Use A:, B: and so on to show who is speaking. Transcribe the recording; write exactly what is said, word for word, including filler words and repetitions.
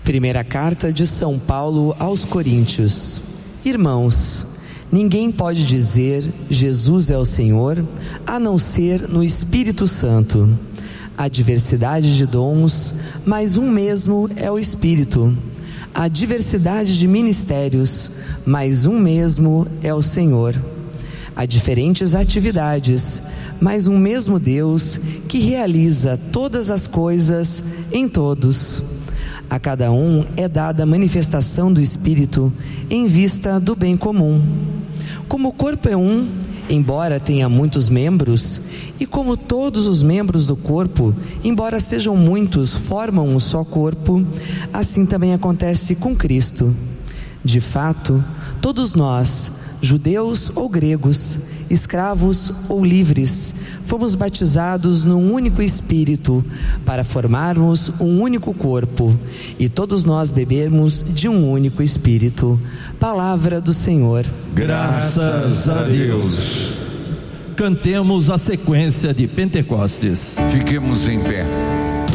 A: Primeira carta de São Paulo aos Coríntios. Irmãos, ninguém pode dizer Jesus é o Senhor, a não ser no Espírito Santo. Há diversidade de dons, mas um mesmo é o Espírito. Há diversidade de ministérios, mas um mesmo é o Senhor. Há diferentes atividades, mas um mesmo Deus que realiza todas as coisas em todos. A cada um é dada a manifestação do Espírito em vista do bem comum. Como o corpo é um, embora tenha muitos membros, e como todos os membros do corpo, embora sejam muitos, formam um só corpo, assim também acontece com Cristo. De fato, todos nós, judeus ou gregos, escravos ou livres, fomos batizados num único Espírito, para formarmos um único corpo, e todos nós bebermos de um único Espírito. Palavra do Senhor.
B: Graças a Deus. Cantemos a sequência de Pentecostes.
C: Fiquemos em pé.